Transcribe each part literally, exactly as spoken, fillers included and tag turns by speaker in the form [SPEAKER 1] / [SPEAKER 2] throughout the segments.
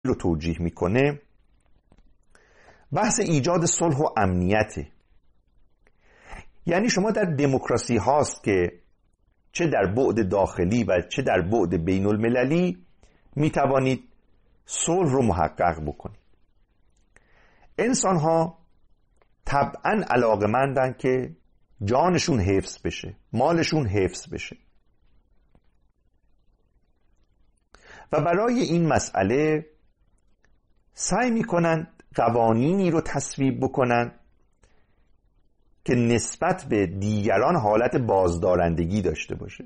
[SPEAKER 1] رو توجیه میکنه بحث ایجاد صلح و امنیته. یعنی شما در دموکراسی هاست که چه در بعد داخلی و چه در بعد بین المللی میتوانید صلح رو محقق بکنید. انسان ها طبعا علاقمندن که جانشون حفظ بشه، مالشون حفظ بشه و برای این مسئله سعی میکنن قوانینی رو تصویب بکنن که نسبت به دیگران حالت بازدارندگی داشته باشه.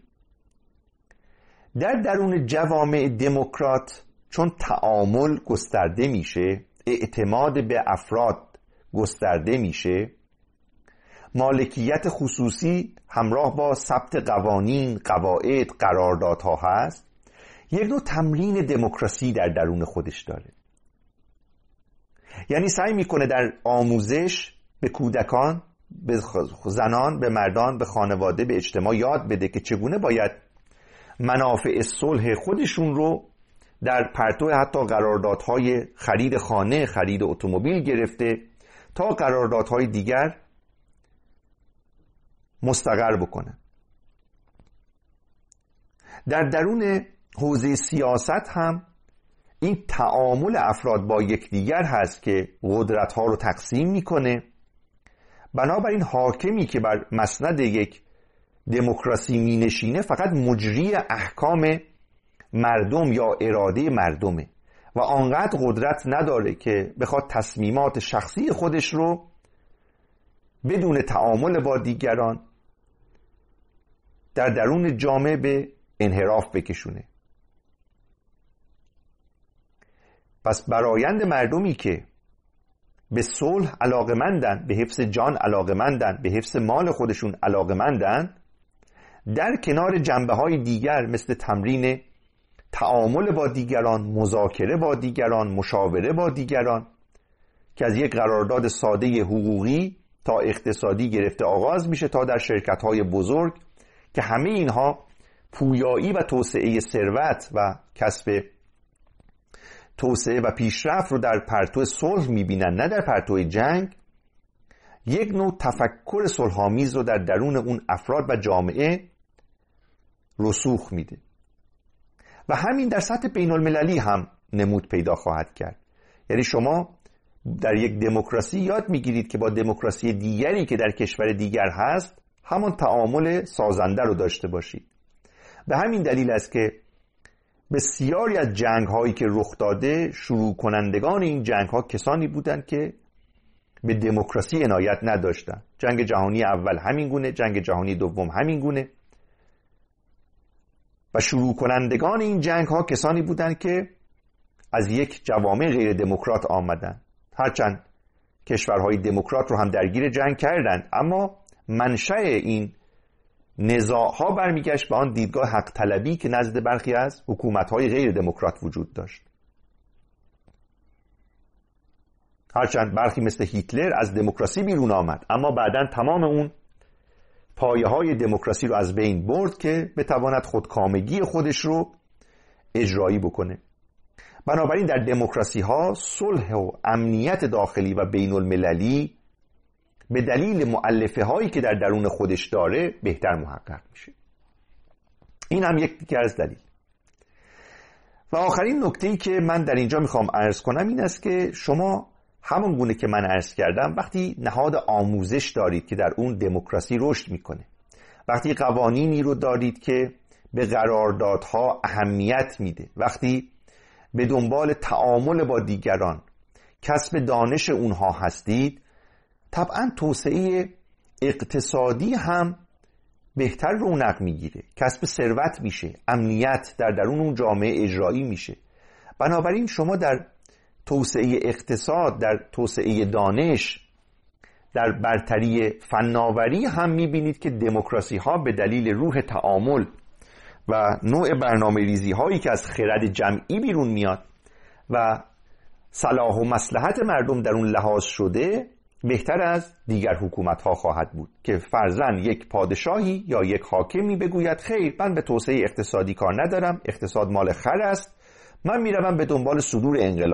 [SPEAKER 1] در درون جوامع دموکرات چون تعامل گسترده میشه، اعتماد به افراد گسترده میشه، مالکیت خصوصی همراه با ثبت قوانین، قواعد، قراردادها هست، یک نوع تمرین دموکراسی در درون خودش داره. یعنی سعی میکنه در آموزش به کودکان، به زنان، به مردان، به خانواده، به اجتماع یاد بده که چگونه باید منافع صلح خودشون رو در پرتو حتی قراردادهای خرید خانه، خرید اتومبیل گرفته تا قراردادهای دیگر مستقر بکنن. در درون حوزه سیاست هم این تعامل افراد با یکدیگر هست که قدرت‌ها رو تقسیم میکنه. بنابراین حاکمی که بر مسند یک دموکراسی می نشینه فقط مجری احکام مردم یا اراده مردمه و آنقدر قدرت نداره که بخواد تصمیمات شخصی خودش رو بدون تعامل با دیگران در درون جامعه به انحراف بکشونه. پس برایند مردمی که به صلح علاقمندن، به حفظ جان علاقمندن، به حفظ مال خودشون علاقمندن، در کنار جنبه‌های دیگر مثل تمرین تعامل با دیگران، مذاکره با دیگران، مشاوره با دیگران که از یک قرارداد ساده حقوقی تا اقتصادی گرفته آغاز میشه تا در شرکت‌های بزرگ که همه اینها پویایی و توسعه ثروت و کسب توسعه و پیشرفت رو در پرتو صلح میبینن، نه در پرتو جنگ، یک نوع تفکر صلح‌آمیز رو در درون اون افراد و جامعه رسوخ میده و همین در سطح بین المللی هم نمود پیدا خواهد کرد. یعنی شما در یک دموکراسی یاد میگیرید که با دموکراسی دیگری که در کشور دیگر هست همان تعامل سازنده رو داشته باشید. به همین دلیل است که بسیاری از جنگ هایی که رخ داده شروع کنندگان این جنگ ها کسانی بودند که به دموکراسی عنایت نداشتند. جنگ جهانی اول همین گونه، جنگ جهانی دوم همین گونه و شروع کنندگان این جنگ ها کسانی بودند که از یک جوامع غیر دموکرات آمدند. هرچند کشورهای دموکرات رو هم درگیر جنگ کردند، اما منشأ این نزاع‌ها برمیگشت به آن دیدگاه حق طلبی که نزد برخی از حکومت‌های غیر دموکرات وجود داشت. هرچند برخی مثل هیتلر از دموکراسی بیرون آمد، اما بعداً تمام اون پایه‌های دموکراسی رو از بین برد که بتواند خودکامگی خودش رو اجرایی بکنه. بنابراین در دموکراسی‌ها صلح و امنیت داخلی و بین المللی به دلیل مؤلفه هایی که در درون خودش داره بهتر محقق میشه. این هم یک دیگر از دلیل. و آخرین نکته‌ای که من در اینجا میخوام عرض کنم این است که شما همون گونه که من عرض کردم وقتی نهاد آموزش دارید که در اون دموکراسی رشد میکنه، وقتی قوانینی رو دارید که به قراردادها اهمیت میده، وقتی به دنبال تعامل با دیگران، کسب دانش اونها هستید، طبعا توسعه اقتصادی هم بهتر رونق میگیره، کسب ثروت میشه، امنیت در درون اون جامعه اجرایی میشه. بنابراین شما در توسعه اقتصاد، در توسعه دانش، در برتری فناوری هم میبینید که دموکراسی ها به دلیل روح تعامل و نوع برنامه ریزی هایی که از خرد جمعی بیرون میاد و صلاح و مصلحت مردم در اون لحاظ شده بهتر از دیگر حکومت ها خواهد بود که فرضاً یک پادشاهی یا یک حاکمی بگوید خیر من به توسعه اقتصادی کار ندارم، اقتصاد مال خر است، من میروم به دنبال صدور انقلاب.